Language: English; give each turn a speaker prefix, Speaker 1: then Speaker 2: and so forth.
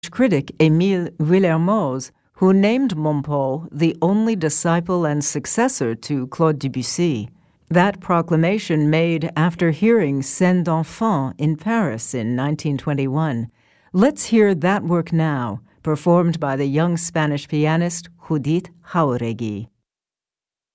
Speaker 1: critic Émile Vuillermoz, who named Montpole the only disciple and successor to Claude Debussy. That proclamation made after hearing Scènes d'Enfants in Paris in 1921. Let's hear that work now, performed by the young Spanish pianist Judith Jauregui.